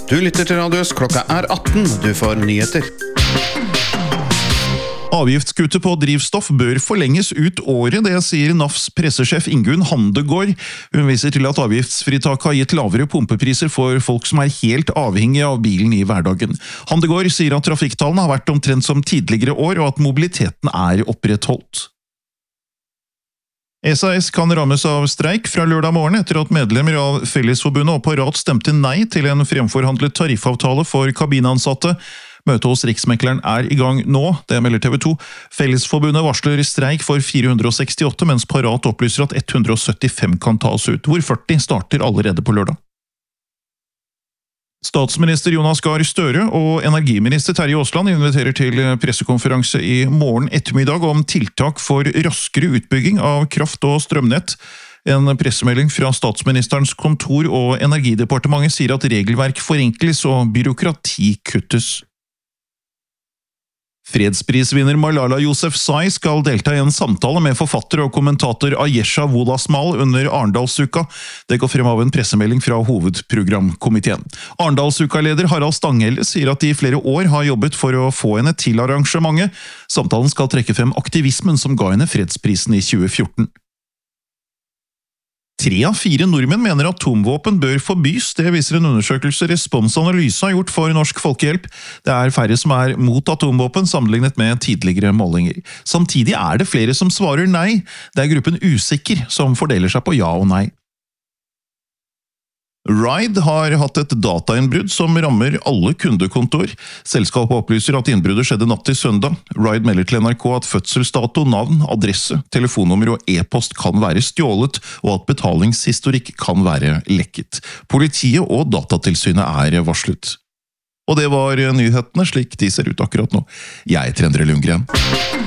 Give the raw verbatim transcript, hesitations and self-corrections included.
Du lytter til Radios, klokka er atten, du får nyheter. Avgiftskuttet på drivstoff bør forlenges ut året, det sier N A Fs pressesjef Ingunn Handegård. Hun viser til at avgiftsfritak har gitt lavere pumpepriser for folk som er helt avhengige av bilen i hverdagen. Handegård sier at trafikktallene har vært omtrent som tidligere år, og at mobiliteten er opprettholdt. S A S kan rammes av streik fra lørdag morgen etter at medlemmer av Fellesforbundet og Parat stemte nei til en fremforhandlet tariffavtale for kabinansatte. Møtet hos Riksmekleren er i gang nå, det melder T V to. Fellesforbundet varsler streik for fire hundre og sekstiåtte, mens Parat opplyser at ett hundre og syttifem kan tas ut, hvor førti starter allerede på lørdag. Statsminister Jonas Gahr Støre og energiminister Terje Aasland inviterer til pressekonferanse i morgen ettermiddag om tiltak for raskere utbygging av kraft- og strømnett. En pressemelding fra statsministerens kontor og Energidepartementet sier at regelverk forenkles og byråkrati kuttes. Fredsprisvinner Malala Yousafzai skal delta i en samtale med forfatter og kommentator Ayesha Wolasmal under Arendalsuka. Det går frem av en pressemelding fra hovedprogramkomiteen. Arendalsuka-leder Harald Stanghelle sier at de i flere år har jobbet for å få henne til arrangementet. Samtalen skal trekke frem aktivismen som ga henne fredsprisen i tjue fjorten. Tre av fire nordmenn mener atomvåpen bør forbys, det viser en undersøkelse Respons Analyse har gjort for Norsk Folkehjelp. Det er færre som er mot atomvåpen sammenlignet med tidligere målinger. Samtidig er det flere som svarer nei. Det er gruppen usikker som fordeler seg på ja og nei. Ride har hatt et datainnbrudd som rammer alle kundekontor. Selskapet opplyser at innbruddet skjedde natt til søndag. Ride melder til N R K at fødselsdato, navn, adresse, telefonnummer og e-post kan være stjålet, og at betalingshistorikk kan være lekket. Politiet og Datatilsynet er varslet. Og det var nyhetene slik de ser ut akkurat nå. Jeg heter Endre Lundgren.